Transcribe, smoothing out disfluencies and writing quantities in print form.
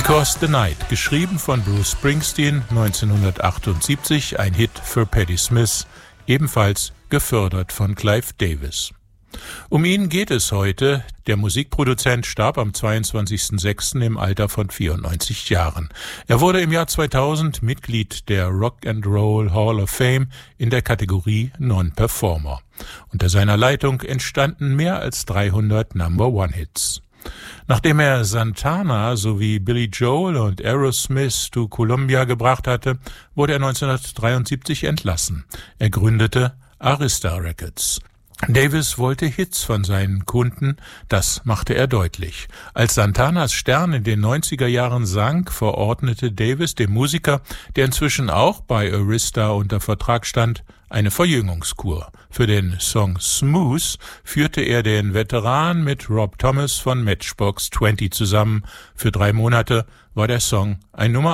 Because the Night, geschrieben von Bruce Springsteen 1978, ein Hit für Patti Smith, ebenfalls gefördert von Clive Davis. Um ihn geht es heute. Der Musikproduzent starb am 22.06. im Alter von 94 Jahren. Er wurde im Jahr 2000 Mitglied der Rock and Roll Hall of Fame in der Kategorie Non-Performer. Unter seiner Leitung entstanden mehr als 300 Number-One-Hits. Nachdem er Santana sowie Billy Joel und Aerosmith to Columbia gebracht hatte, wurde er 1973 entlassen. Er gründete Arista Records. Davis wollte Hits von seinen Kunden, das machte er deutlich. Als Santanas Stern in den 90er Jahren sank, verordnete Davis dem Musiker, der inzwischen auch bei Arista unter Vertrag stand, eine Verjüngungskur. Für den Song Smooth führte er den Veteran mit Rob Thomas von Matchbox 20 zusammen. Für 3 Monate war der Song ein Nummer